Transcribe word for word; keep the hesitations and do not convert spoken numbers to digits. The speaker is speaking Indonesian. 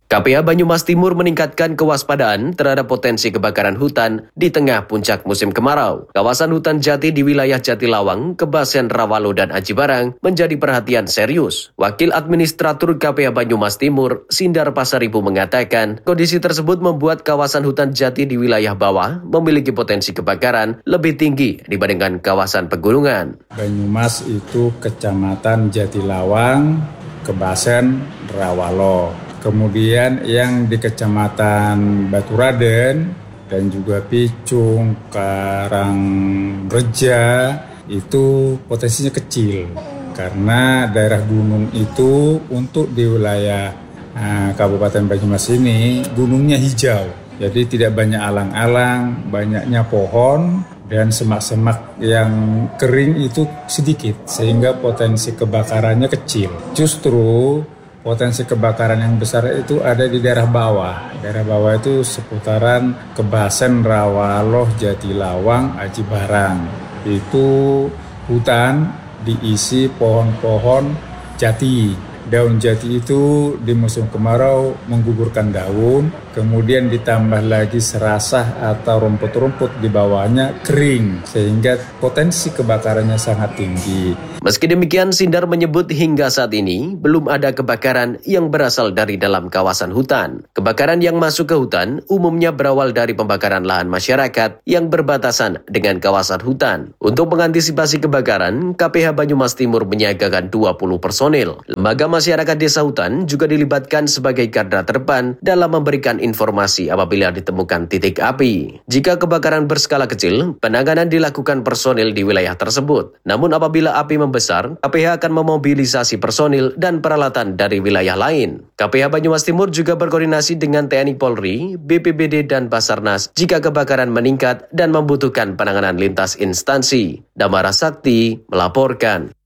K P H Banyumas Timur meningkatkan kewaspadaan terhadap potensi kebakaran hutan di tengah puncak musim kemarau. Kawasan hutan jati di wilayah Jatilawang, Kebasen, Rawalo, dan Aji Barang menjadi perhatian serius. Wakil Administratur K P H Banyumas Timur, Sindar Pasaribu, mengatakan kondisi tersebut membuat kawasan hutan jati di wilayah bawah memiliki potensi kebakaran lebih tinggi dibandingkan kawasan pegunungan. Banyumas itu Kecamatan Jatilawang, Kebasen, Rawalo. Kemudian yang di Kecamatan Baturaden dan juga Picung, Karangreja itu potensinya kecil karena daerah gunung itu untuk di wilayah uh, Kabupaten Banyumas ini gunungnya hijau, jadi tidak banyak alang-alang, banyaknya pohon dan semak-semak yang kering itu sedikit sehingga potensi kebakarannya kecil. Justru potensi kebakaran yang besar itu ada di daerah bawah. Daerah bawah itu seputaran Kebasen, Rawalo, Jatilawang, Aji Barang. Itu hutan diisi pohon-pohon jati. Daun jati itu di musim kemarau menggugurkan daun, kemudian ditambah lagi serasah atau rumput-rumput di bawahnya kering, sehingga potensi kebakarannya sangat tinggi. Meski demikian, Sindar menyebut hingga saat ini belum ada kebakaran yang berasal dari dalam kawasan hutan. Kebakaran yang masuk ke hutan umumnya berawal dari pembakaran lahan masyarakat yang berbatasan dengan kawasan hutan. Untuk mengantisipasi kebakaran, K P H Banyumas Timur menyiagakan dua puluh personil. Lembaga masyarakat desa hutan juga dilibatkan sebagai garda terdepan dalam memberikan informasi apabila ditemukan titik api. Jika kebakaran berskala kecil, penanganan dilakukan personil di wilayah tersebut. Namun apabila api membesar, K P H akan memobilisasi personil dan peralatan dari wilayah lain. K P H Banyumas Timur juga berkoordinasi dengan T N I Polri, B P B D, dan Basarnas jika kebakaran meningkat dan membutuhkan penanganan lintas instansi. Damara Sakti melaporkan.